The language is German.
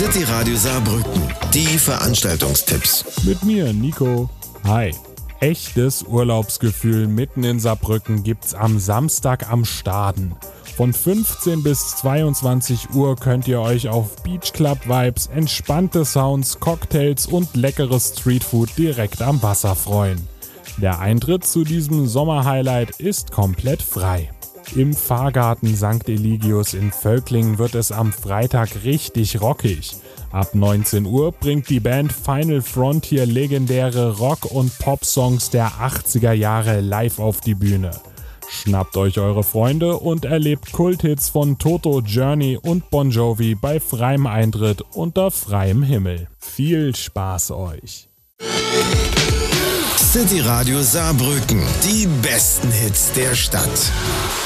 City Radio Saarbrücken. Die Veranstaltungstipps. Mit mir, Nico. Hi. Echtes Urlaubsgefühl mitten in Saarbrücken gibt's am Samstag am Staden. Von 15 bis 22 Uhr könnt ihr euch auf Beach Club Vibes, entspannte Sounds, Cocktails und leckeres Streetfood direkt am Wasser freuen. Der Eintritt zu diesem Sommerhighlight ist komplett frei. Im Fahrgarten St. Eligius in Völklingen wird es am Freitag richtig rockig. Ab 19 Uhr bringt die Band Final Frontier legendäre Rock- und Pop-Songs der 80er Jahre live auf die Bühne. Schnappt euch eure Freunde und erlebt Kulthits von Toto, Journey und Bon Jovi bei freiem Eintritt unter freiem Himmel. Viel Spaß euch! City Radio Saarbrücken. Die besten Hits der Stadt.